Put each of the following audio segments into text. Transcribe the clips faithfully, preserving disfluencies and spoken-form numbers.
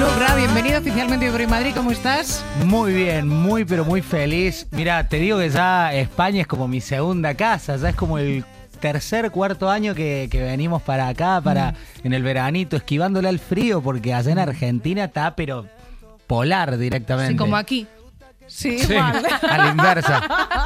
Lucra, bienvenido oficialmente a Ibero y Madrid, ¿cómo estás? Muy bien, muy pero muy feliz. Mira, te digo que ya España es como mi segunda casa, ya es como el tercer, cuarto año que, que venimos para acá, para mm. en el veranito, esquivándole al frío, porque allá en Argentina está, pero polar directamente. Sí, como aquí. Sí, sí, igual. A la inversa.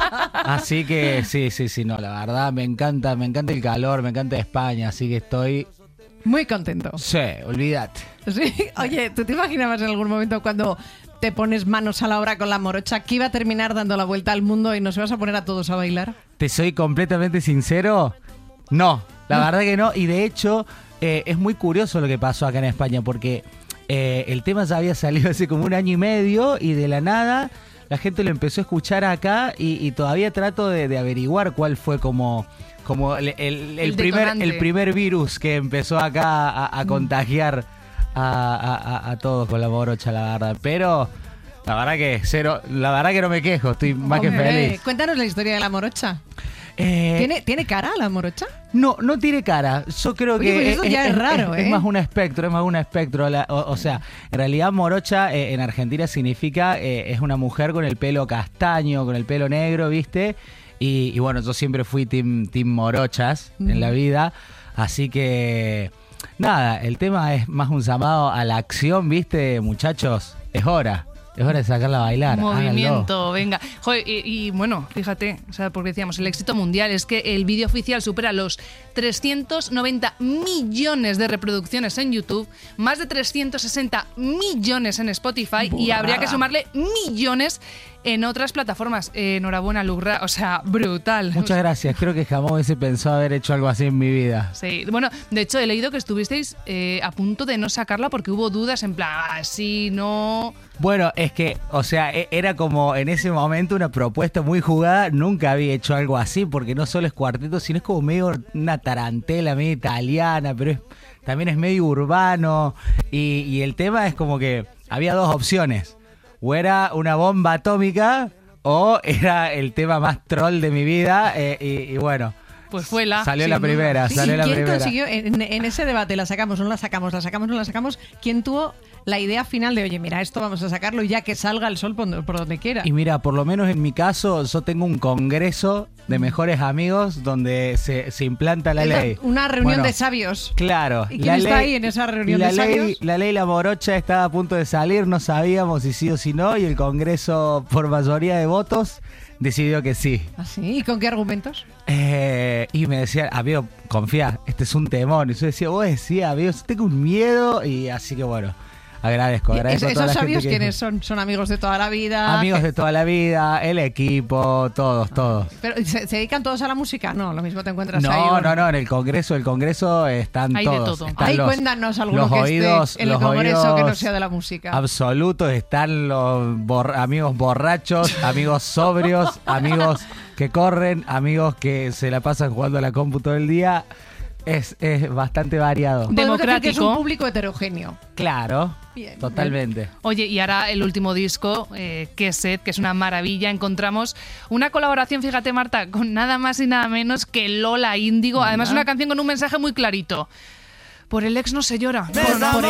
Así que sí, sí, sí, no, la verdad me encanta, me encanta el calor, me encanta España, así que estoy... Muy contento. Sí, olvídate. Sí. Oye, ¿tú te imaginabas en algún momento cuando te pones manos a la obra con la morocha que iba a terminar dando la vuelta al mundo y nos ibas a poner a todos a bailar? ¿Te soy completamente sincero? No, la no. verdad que no. Y de hecho, eh, es muy curioso lo que pasó acá en España, porque eh, el tema ya había salido hace como un año y medio y de la nada la gente lo empezó a escuchar acá y, y todavía trato de, de averiguar cuál fue como... Como el, el, el, el, primer, el primer virus que empezó acá a, a contagiar a, a, a todos con la morocha, la verdad. Pero la verdad que cero, la verdad que no me quejo, estoy más Hombre, que feliz. Cuéntanos la historia de la morocha. Eh, ¿Tiene, ¿Tiene cara la morocha? No, no tiene cara. Yo creo Oye, que pues eso es, ya es, es raro, es, ¿eh? es más un espectro, es más un espectro. La, o, o sea, en realidad morocha eh, en Argentina significa eh, es una mujer con el pelo castaño, con el pelo negro, ¿viste? Y, y bueno, yo siempre fui team, team morochas mm. en la vida, así que nada, el tema es más un llamado a la acción, ¿viste, muchachos? Es hora, es hora de sacarla a bailar. Movimiento, háganlo. venga. Joder, y, y bueno, fíjate, o sea, porque decíamos, el éxito mundial es que el vídeo oficial supera los trescientos noventa millones de reproducciones en YouTube, más de trescientos sesenta millones en Spotify Buah. y habría que sumarle millones en otras plataformas. Eh, enhorabuena, Lucra, o sea, brutal. Muchas gracias, creo que jamás hubiese pensado haber hecho algo así en mi vida. Sí, bueno, de hecho he leído que estuvisteis eh, a punto de no sacarla porque hubo dudas en plan, ah, sí, no... Bueno, es que, o sea, era como en ese momento una propuesta muy jugada, nunca había hecho algo así, porque no solo es cuarteto, sino es como medio una tarantela, medio italiana, pero es, también es medio urbano, y, y el tema es como que había dos opciones. O era una bomba atómica o era el tema más troll de mi vida eh, y, y bueno, pues fue la salió la primera, sí, salió ¿y la quién primera. consiguió en, en ese debate? ¿La sacamos, no la sacamos, la sacamos, no la sacamos? ¿Quién tuvo la idea final de, oye, mira, esto vamos a sacarlo y ya que salga el sol por, por donde quiera? Y mira, por lo menos en mi caso, yo tengo un congreso de mejores amigos donde se, se implanta la ley. Una reunión bueno, de sabios. Claro. ¿Y quién está ley, ahí en esa reunión la de ley, sabios? La ley La Morocha estaba a punto de salir, no sabíamos si sí o si no, y el congreso, por mayoría de votos, decidió que sí. ¿Ah, sí? ¿Y con qué argumentos? Eh, y me decía, amigo, confía, este es un temor. Y yo decía, vos decías, amigo, tengo un miedo, y así que bueno... Agradezco, agradezco a toda ¿Esos la sabios gente que... quiénes son? ¿Son amigos de toda la vida? Amigos ¿Qué? de toda la vida, el equipo, todos, todos. ¿Pero ¿se, se dedican todos a la música? No, lo mismo te encuentras no, ahí. No, bueno. no, no, en el congreso, el congreso están Hay todos. de todo. Están Ahí los, cuéntanos alguno los que oídos, esté en el los congreso que no oídos sea de la música. Absolutos, están los bor- amigos borrachos, amigos sobrios, amigos que corren, amigos que se la pasan jugando a la compu todo el día. Es, es bastante variado. Democrático. Que es un público heterogéneo. Claro, bien, totalmente. Bien. Oye, y ahora el último disco, eh, Que Set, que es una maravilla. Encontramos una colaboración, fíjate, Marta, con nada más y nada menos que Lola Índigo. Además, una canción con un mensaje muy clarito. Por el ex no se llora. Por, por